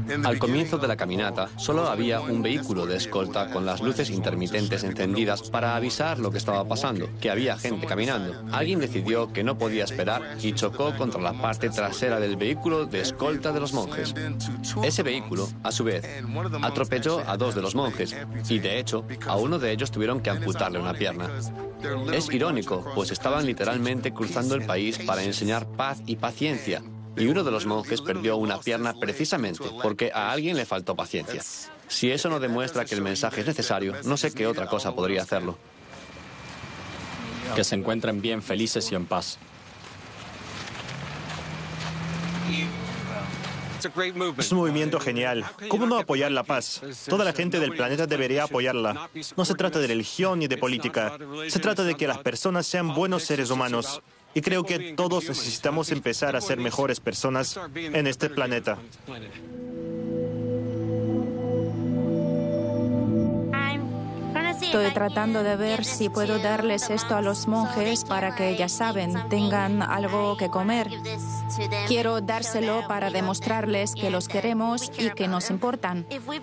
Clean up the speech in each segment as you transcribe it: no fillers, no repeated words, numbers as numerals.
Al comienzo de la caminata, solo había un vehículo de escolta con las luces intermitentes encendidas para avisar lo que estaba pasando, que había gente caminando. Alguien decidió que no podía esperar y chocó contra la parte trasera del vehículo de escolta de los monjes. Ese vehículo, a su vez, atropelló a dos de los monjes y, de hecho, a uno de ellos tuvieron que amputarle una pierna. Es irónico, pues estaban literalmente cruzando el país para enseñar paz y paciencia. Y uno de los monjes perdió una pierna precisamente porque a alguien le faltó paciencia. Si eso no demuestra que el mensaje es necesario, no sé qué otra cosa podría hacerlo. Que se encuentren bien, felices y en paz. Es un movimiento genial. ¿Cómo no apoyar la paz? Toda la gente del planeta debería apoyarla. No se trata de religión ni de política. Se trata de que las personas sean buenos seres humanos. Y creo que todos necesitamos empezar a ser mejores personas en este planeta. Estoy tratando de ver si puedo darles esto a los monjes para que, ya saben, tengan algo que comer. Quiero dárselo para demostrarles que los queremos y que nos importan.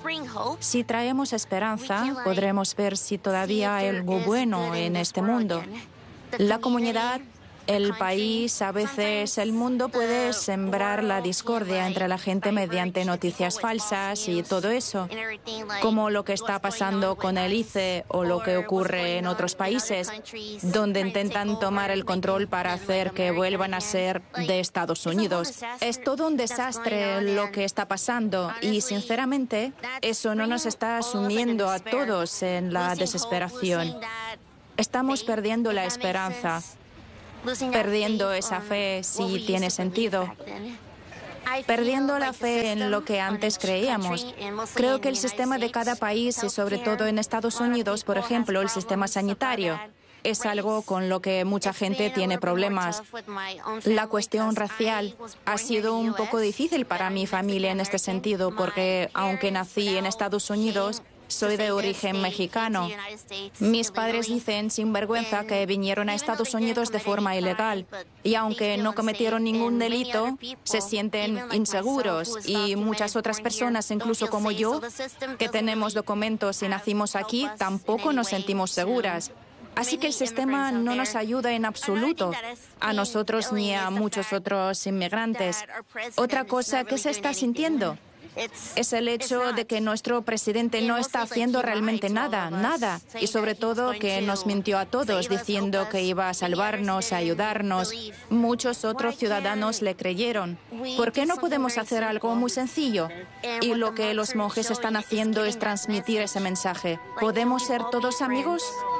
Si traemos esperanza, podremos ver si todavía hay algo bueno en este mundo. La comunidad, el país, a veces el mundo puede sembrar la discordia entre la gente mediante noticias falsas y todo eso, como lo que está pasando con el ICE o lo que ocurre en otros países, donde intentan tomar el control para hacer que vuelvan a ser de Estados Unidos. Es todo un desastre lo que está pasando y, sinceramente, eso no nos está sumiendo a todos en la desesperación. Estamos perdiendo la esperanza. Perdiendo esa fe, si tiene sentido. Perdiendo la fe en lo que antes creíamos. Creo que el sistema de cada país, y sobre todo en Estados Unidos, por ejemplo, el sistema sanitario, es algo con lo que mucha gente tiene problemas. La cuestión racial ha sido un poco difícil para mi familia en este sentido, porque aunque nací en Estados Unidos, soy de origen mexicano. Mis padres dicen sin vergüenza que vinieron a Estados Unidos de forma ilegal y aunque no cometieron ningún delito, se sienten inseguros y muchas otras personas, incluso como yo, que tenemos documentos y nacimos aquí, tampoco nos sentimos seguras. Así que el sistema no nos ayuda en absoluto, a nosotros ni a muchos otros inmigrantes. Otra cosa que se está sintiendo es el hecho de que nuestro presidente no está haciendo realmente nada. Y sobre todo que nos mintió a todos diciendo que iba a salvarnos, a ayudarnos. Muchos otros ciudadanos le creyeron. ¿Por qué no podemos hacer algo muy sencillo? Y lo que los monjes están haciendo es transmitir ese mensaje. ¿Podemos ser todos amigos?